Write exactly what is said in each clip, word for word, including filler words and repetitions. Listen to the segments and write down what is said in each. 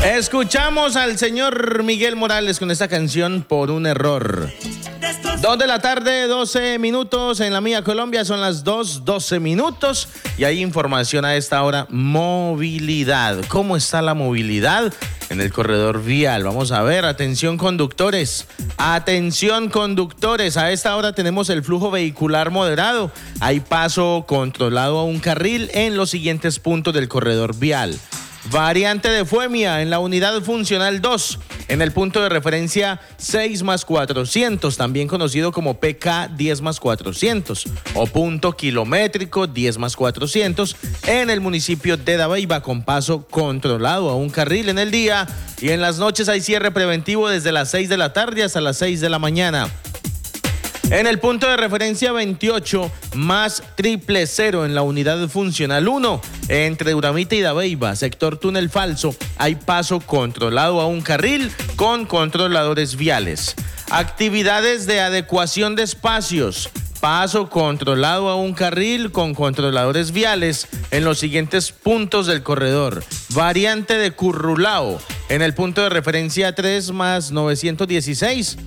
Escuchamos al señor Miguel Morales con esta canción Por un error. Dos de la tarde, doce minutos. En la mía Colombia son las dos, doce minutos. Y hay información a esta hora. Movilidad. ¿Cómo está la movilidad en el corredor vial? Vamos a ver. Atención conductores. Atención conductores. A esta hora tenemos el flujo vehicular moderado. Hay paso controlado a un carril en los siguientes puntos del corredor vial. Variante de Fuemia en la unidad funcional dos, en el punto de referencia seis más cuatrocientos, también conocido como P K diez más cuatrocientos, o punto kilométrico diez más cuatrocientos, en el municipio de Dabeiba, con paso controlado a un carril en el día, y en las noches hay cierre preventivo desde las seis de la tarde hasta las seis de la mañana. En el punto de referencia veintiocho más triple cero en la unidad funcional uno, entre Uramita y Dabeiba, sector túnel falso, hay paso controlado a un carril con controladores viales. Actividades de adecuación de espacios. Paso controlado a un carril con controladores viales en los siguientes puntos del corredor. Variante de Currulao en el punto de referencia tres más novecientos dieciséis.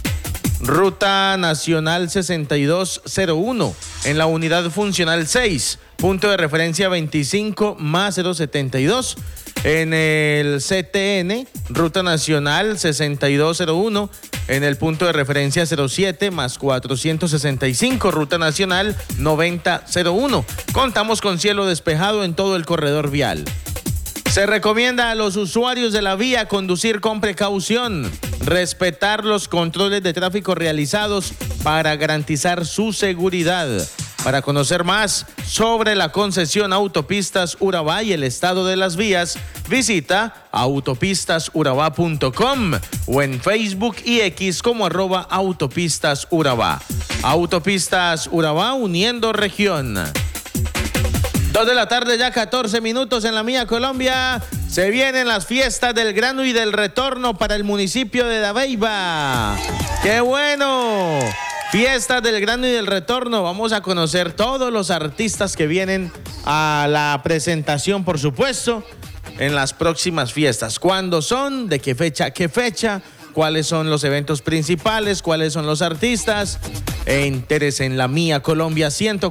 Ruta Nacional sesenta y dos cero uno en la unidad funcional seis, punto de referencia veinticinco más cero setenta y dos. En el C T N, Ruta Nacional sesenta y dos cero uno en el punto de referencia cero siete más cuatrocientos sesenta y cinco, Ruta Nacional noventa cero uno. Contamos con cielo despejado en todo el corredor vial. Se recomienda a los usuarios de la vía conducir con precaución, respetar los controles de tráfico realizados para garantizar su seguridad. Para conocer más sobre la concesión Autopistas Urabá y el estado de las vías, visita autopistas urabá punto com o en Facebook y X como arroba Autopistas Urabá. Autopistas Urabá, uniendo región. Dos de la tarde, ya catorce minutos en la mía Colombia. Se vienen las fiestas del grano y del retorno para el municipio de Dabeiba. ¡Qué bueno! Fiestas del grano y del retorno. Vamos a conocer todos los artistas que vienen a la presentación, por supuesto, en las próximas fiestas. ¿Cuándo son? ¿De qué fecha? ¿Qué fecha? ¿Cuáles son los eventos principales? ¿Cuáles son los artistas? Entérese en la mía Colombia ciento